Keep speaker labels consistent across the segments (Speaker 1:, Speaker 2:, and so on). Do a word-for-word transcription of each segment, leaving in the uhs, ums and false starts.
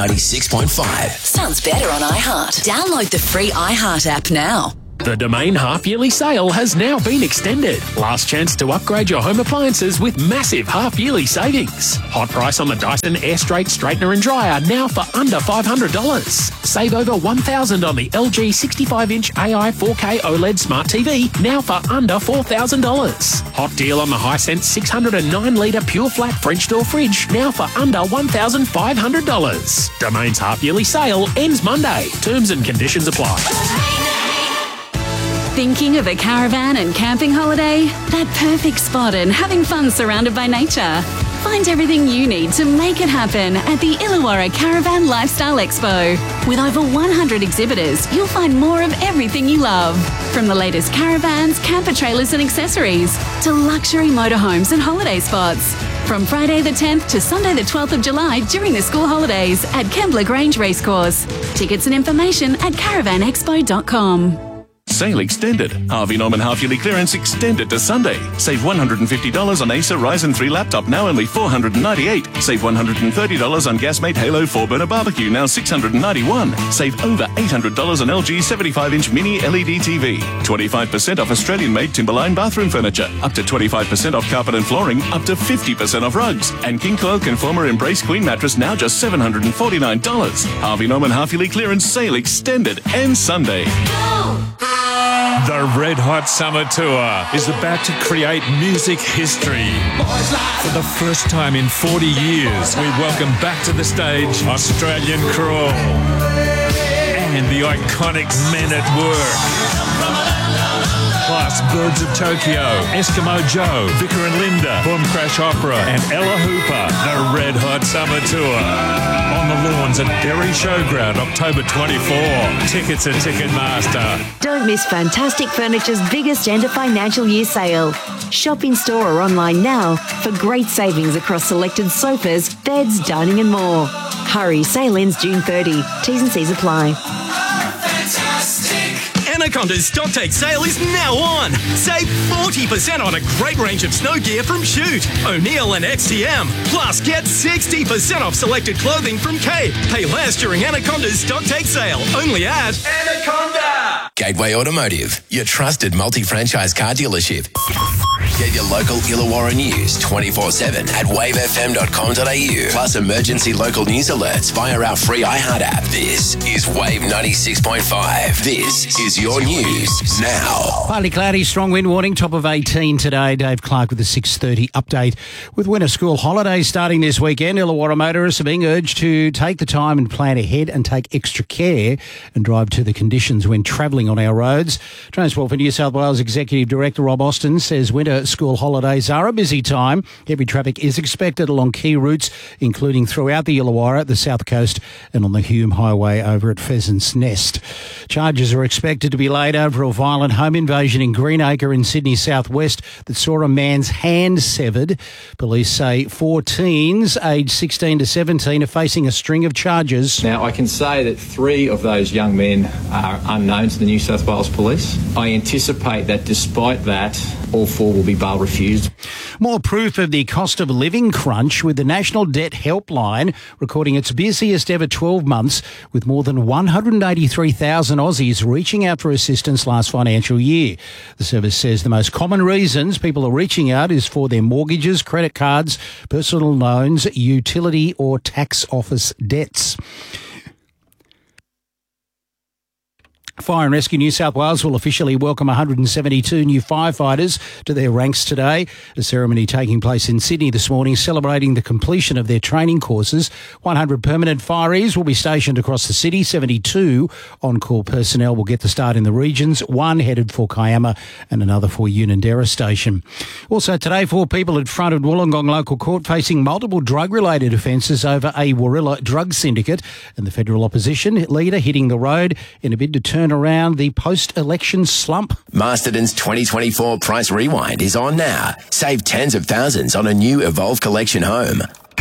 Speaker 1: ninety-six point five.
Speaker 2: Sounds better on iHeart. Download the free iHeart app now.
Speaker 3: The Domain half-yearly sale has now been extended. Last chance to upgrade your home appliances with massive half-yearly savings. Hot price on the Dyson Airstraight straightener and dryer now for under five hundred dollars. Save over one thousand dollars on the L G sixty-five inch A I four K OLED Smart T V now for under four thousand dollars. Hot deal on the Hisense six hundred nine litre Pure Flat French door fridge now for under one thousand five hundred dollars. Domain's half-yearly sale ends Monday. Terms and conditions apply.
Speaker 4: Thinking of a caravan and camping holiday? That perfect spot and having fun surrounded by nature. Find everything you need to make it happen at the Illawarra Caravan Lifestyle Expo. With over one hundred exhibitors, you'll find more of everything you love. From the latest caravans, camper trailers and accessories, to luxury motorhomes and holiday spots. From Friday the tenth to Sunday the twelfth of July during the school holidays at Kembla Grange Racecourse. Tickets and information at caravan expo dot com.
Speaker 5: Sale extended. Harvey Norman half-yearly clearance extended to Sunday. Save one hundred fifty dollars on Acer Ryzen three laptop, now only four hundred ninety-eight dollars. Save one hundred thirty dollars on Gasmate Halo four burner barbecue, now six hundred ninety-one dollars. Save over eight hundred dollars on L G seventy-five inch mini L E D T V. twenty-five percent off Australian-made Timberline bathroom furniture. Up to twenty-five percent off carpet and flooring. Up to fifty percent off rugs. And King Coil Conformer Embrace Queen mattress, now just seven hundred forty-nine dollars. Harvey Norman half-yearly clearance sale extended and Sunday.
Speaker 6: The Red Hot Summer Tour is about to create music history. For the first time in forty years, we welcome back to the stage Australian Crawl and the iconic Men at Work. Plus Birds of Tokyo, Eskimo Joe, Vicar and Linda, Boom Crash Opera and Ella Hooper. The Red Hot Summer Tour. On the lawns at Berry Showground, October twenty-fourth. Tickets at Ticketmaster.
Speaker 7: Don't miss Fantastic Furniture's biggest end of financial year sale. Shop in store or online now for great savings across selected sofas, beds, dining and more. Hurry, sale ends June thirtieth. T's and C's apply.
Speaker 8: Anaconda's Stocktake sale is now on. Save forty percent on a great range of snow gear from Shoot, O'Neill and X T M. Plus, get sixty percent off selected clothing from Cape. Pay less during Anaconda's Stocktake sale. Only at Anaconda.
Speaker 1: Gateway Automotive, your trusted multi-franchise car dealership. Get your local Illawarra news twenty-four seven at wave f m dot com dot a u. Plus emergency local news alerts via our free iHeart app. This is Wave ninety-six point five. This is your news now.
Speaker 9: Partly cloudy, strong wind warning, top of eighteen today. Dave Clark with the six thirty update. With winter school holidays starting this weekend, Illawarra motorists are being urged to take the time and plan ahead and take extra care and drive to the conditions when travelling on our roads. Transport for New South Wales Executive Director Rob Austin says winter school holidays are a busy time. Heavy traffic is expected along key routes, including throughout the Illawarra, the South Coast and on the Hume Highway over at Pheasant's Nest. Charges are expected to be laid over a violent home invasion in Greenacre in Sydney southwest that saw a man's hand severed. Police say four teens aged sixteen to seventeen are facing a string of charges.
Speaker 10: Now, I can say that three of those young men are unknown to the New South Wales Police. I anticipate that despite that, all four will be bail refused.
Speaker 9: More proof of the cost of living crunch with the National Debt Helpline recording its busiest ever twelve months with more than one hundred eighty-three thousand Aussies reaching out for assistance last financial year. The service says the most common reasons people are reaching out is for their mortgages, credit cards, personal loans, utility or tax office debts. Fire and Rescue New South Wales will officially welcome one hundred seventy-two new firefighters to their ranks today. A ceremony taking place in Sydney this morning celebrating the completion of their training courses. one hundred permanent fireys will be stationed across the city. seventy-two on-call personnel will get the start in the regions, one headed for Kiama and another for Unanderra Station. Also today, four people in front of Wollongong Local Court facing multiple drug-related offences over a Warilla drug syndicate, and the federal opposition leader hitting the road in a bid to turn around the post-election slump.
Speaker 1: Masterton's twenty twenty-four Price Rewind is on now. Save tens of thousands on a new Evolve Collection home.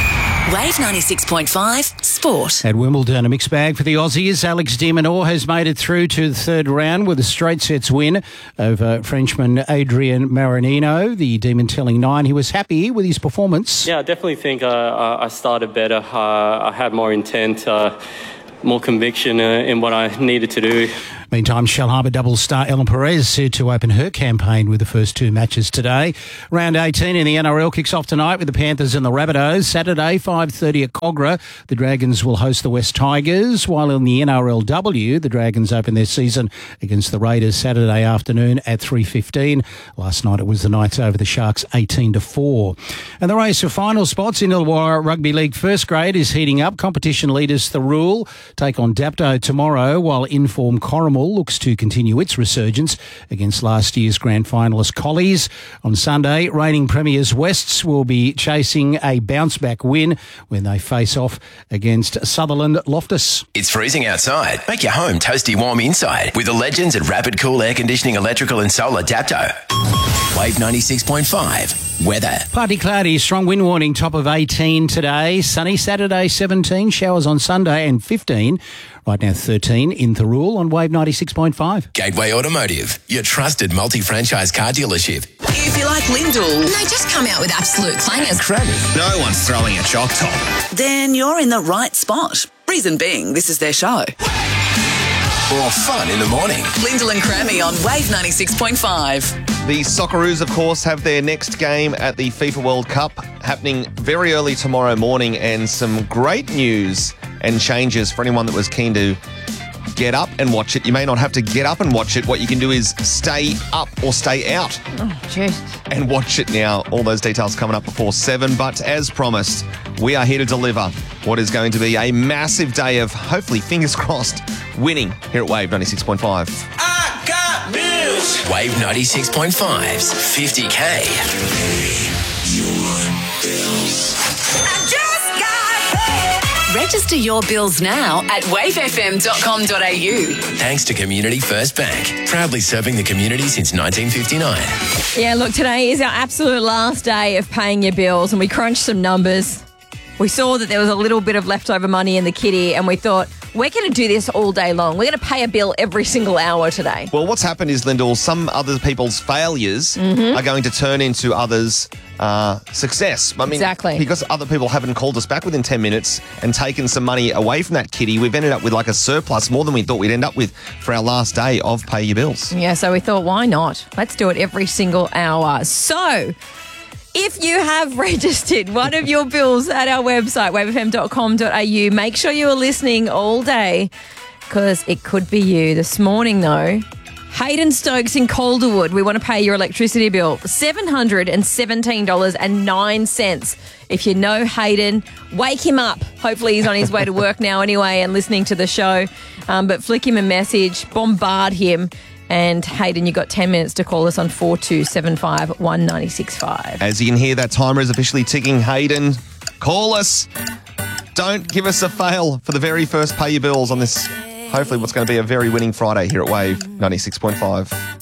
Speaker 2: Wave ninety-six point five Sport.
Speaker 9: At Wimbledon, a mixed bag for the Aussies. Alex de Minaur has made it through to the third round with a straight sets win over Frenchman Adrian Marinino. The Demon telling Nine he was happy with his performance.
Speaker 11: Yeah, I definitely think uh, I started better. Uh, I had more intent, uh, more conviction uh, in what I needed to do.
Speaker 9: Meantime, Shell Harbour doubles star Ellen Perez set to open her campaign with the first two matches today. Round eighteen in the N R L kicks off tonight with the Panthers and the Rabbitohs. Saturday, five thirty at Cogra. The Dragons will host the West Tigers, while in the N R L W, the Dragons open their season against the Raiders Saturday afternoon at three fifteen. Last night it was the Knights over the Sharks eighteen to four. And the race for final spots in Illawarra Rugby League first grade is heating up. Competition leaders The Rule take on Dapto tomorrow, while Inform Corrimal looks to continue its resurgence against last year's grand finalist Collies. On Sunday, reigning premiers Wests will be chasing a bounce-back win when they face off against Sutherland Loftus.
Speaker 1: It's freezing outside. Make your home toasty warm inside with the legends at Rapid Cool Air Conditioning, Electrical and Solar Dapto. Wave ninety-six point five. Weather.
Speaker 9: Partly cloudy, strong wind warning, top of eighteen today. Sunny Saturday, seventeen. Showers on Sunday and fifteen. Right now, thirteen in Thirroul on Wave ninety-six point five.
Speaker 1: Gateway Automotive, your trusted multi-franchise car dealership.
Speaker 2: If you like Lyndall, they just come out with absolute clangers.
Speaker 1: Crammy.
Speaker 12: No one's throwing a chalk top.
Speaker 2: Then you're in the right spot. Reason being, this is their show.
Speaker 1: Or fun in the morning.
Speaker 2: Lyndall and Crammy on Wave ninety-six point five.
Speaker 13: The Socceroos, of course, have their next game at the FIFA World Cup happening very early tomorrow morning, and some great news and changes for anyone that was keen to get up and watch it. You may not have to get up and watch it. What you can do is stay up or stay out
Speaker 14: oh, jeez.
Speaker 13: and watch it now. All those details coming up before seven. But as promised, we are here to deliver what is going to be a massive day of, hopefully, fingers crossed, winning here at Wave ninety-six point five.
Speaker 1: I got bills. Wave ninety-six point five's fifty K.
Speaker 2: Register your bills now at wave f m dot com dot a u.
Speaker 1: Thanks to Community First Bank, proudly serving the community since nineteen fifty-nine.
Speaker 14: Yeah, look, today is our absolute last day of paying your bills, and we crunched some numbers. We saw that there was a little bit of leftover money in the kitty, and we thought, we're going to do this all day long. We're going to pay a bill every single hour today.
Speaker 13: Well, what's happened is, Lyndall, some other people's failures
Speaker 14: mm-hmm.
Speaker 13: are going to turn into others' uh, success. I mean,
Speaker 14: exactly.
Speaker 13: Because other people haven't called us back within ten minutes and taken some money away from that kitty, we've ended up with like a surplus, more than we thought we'd end up with for our last day of Pay Your Bills.
Speaker 14: Yeah, so we thought, why not? Let's do it every single hour. So, if you have registered one of your bills at our website, wave f m dot com dot a u, make sure you are listening all day, because it could be you. This morning, though, Hayden Stokes in Calderwood, we want to pay your electricity bill, seven hundred seventeen dollars and nine cents. If you know Hayden, wake him up. Hopefully he's on his way to work now anyway and listening to the show. Um, but flick him a message, bombard him. And Hayden, you got ten minutes to call us on four two seven five, one nine six five.
Speaker 13: As you can hear, that timer is officially ticking. Hayden, call us. Don't give us a fail for the very first Pay Your Bills on this, hopefully what's going to be a very winning Friday here at Wave ninety-six point five.